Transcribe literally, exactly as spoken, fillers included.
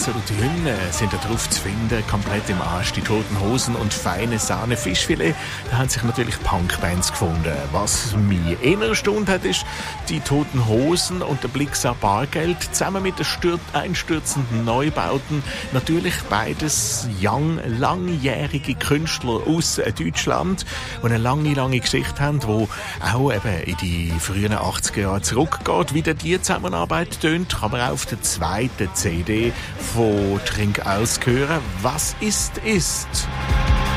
Solothurn sind darauf zu finden, komplett im Arsch. Die Toten Hosen und feine Sahne Fischfilet. Da haben sich natürlich Punkbands gefunden. Was mich eher erstaunt hat, ist, die Toten Hosen und der Blixa Bargeld zusammen mit den stür- einstürzenden Neubauten. Natürlich beides young, langjährige Künstler aus Deutschland, die eine lange, lange Geschichte haben, die auch eben in die frühen achtziger Jahre zurückgeht. Wie die Zusammenarbeit tönt, kann man auch auf der zweiten C D von Trink aus hören. Was ist, ist.